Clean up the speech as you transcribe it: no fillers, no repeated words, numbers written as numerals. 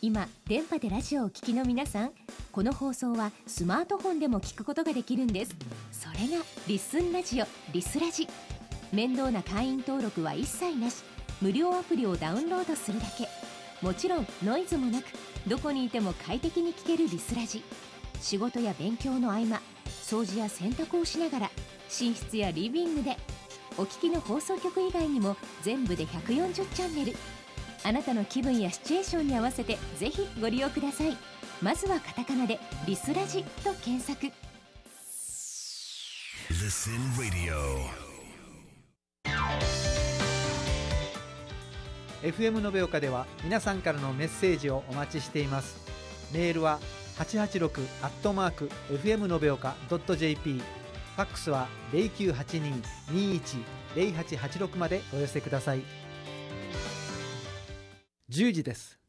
今電波でラジオをお聞きの皆さん、この放送はスマートフォンでも聞くことができるんです。それがリスンラジオ、リスラジ。面倒な会員登録は一切なし、無料アプリをダウンロードするだけ。もちろんノイズもなく、どこにいても快適に聞けるリスラジ。仕事や勉強の合間、掃除や洗濯をしながら、寝室やリビングでお聞きの放送局以外にも全部で140チャンネル。あなたの気分やシチュエーションに合わせてぜひご利用ください。まずはカタカナでリスラジと検索。 Listen Radio FM 延岡では皆さんからのメッセージをお待ちしています。メールは886@fm延岡.jp、 ファックスは 0982-210886 までお寄せください。10時です。